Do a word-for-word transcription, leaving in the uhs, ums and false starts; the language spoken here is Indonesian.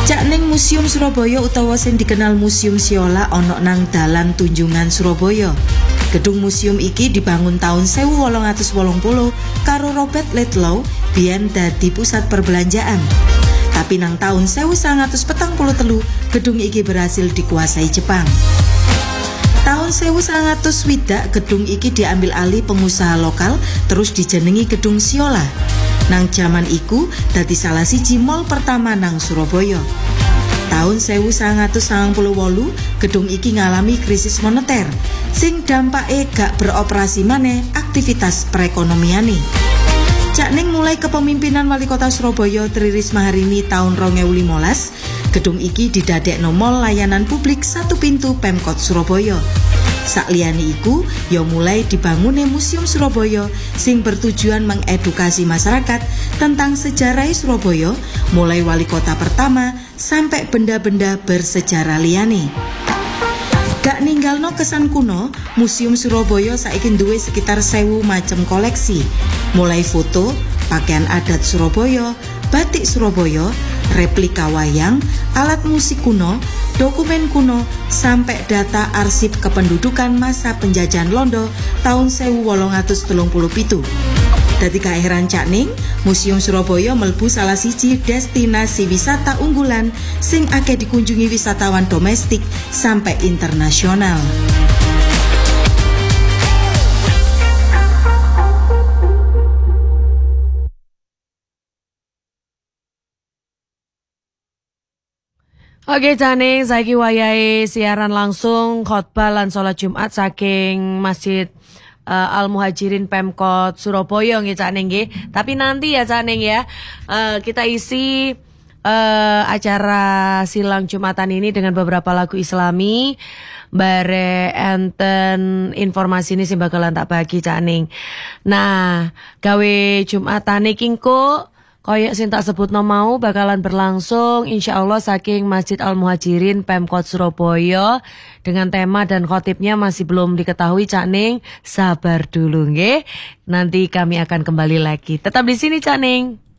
Cak ning Museum Surabaya utawa sing dikenal Museum Siola ana nang Dalan Tunjungan Surabaya. Gedung museum iki dibangun tahun seribu wolung atus wolung puluh karo Robert Ludlow biyen dadi pusat perbelanjaan. Tapi nang tahun seribu sembilan ratus petang puluh telu gedung iki berhasil dikuasai Jepang. Tahun seribu sembilan ratus swidak gedung iki diambil alih pengusaha lokal terus dijenengi Gedung Siola. Nang jaman iku dadi salah siji mall pertama nang Surabaya. Tahun seribu sembilan ratus sangang puluh wolu gedung iki ngalami krisis moneter sing dampake gak beroperasi maneh aktivitas perekonomiane. Cakning mulai kepemimpinan Wali Kota Surabaya Tri Risma Harini tahun dua ribu lima belas, gedung iki didadekno mall layanan publik satu pintu Pemkot Surabaya. Sakliyane iku ya mulai dibangunne Museum Surabaya sing bertujuan mengedukasi masyarakat tentang sejarah Surabaya mulai wali kota pertama sampai benda-benda bersejarah liyane. Gak ninggalno kesan kuno, Museum Surabaya saiki duwe sekitar sewu macam koleksi, mulai foto, pakaian adat Surabaya, batik Surabaya, replika wayang, alat musik kuno, dokumen kuno, sampai data arsip kependudukan masa penjajahan Londo tahun seribu wolung atus telung puluh pitu. Dadi gak heran Cakning, Museum Surabaya mlebu salah siji destinasi wisata unggulan sing akeh dikunjungi wisatawan domestik sampai internasional. Oke Cakning, saiki wayahe siaran langsung khotbah lan salat Jumat saking Masjid Uh, Al Muhajirin Pemkot Surabaya nggih Cakning nggih. Tapi nanti ya Cakning ya, uh, kita isi uh, acara silang Jumatan ini dengan beberapa lagu Islami. Bare enten informasi ini sih bakalan tak bagi Cakning. Nah, gawe Jumatan iki kok koyok sing tak sebutno mau bakalan berlangsung insyaallah saking Masjid Al Muhajirin Pemkot Surabaya dengan tema dan khotibnya masih belum diketahui Cakning. Sabar dulu nggih. Nanti kami akan kembali lagi. Tetap di sini Cakning.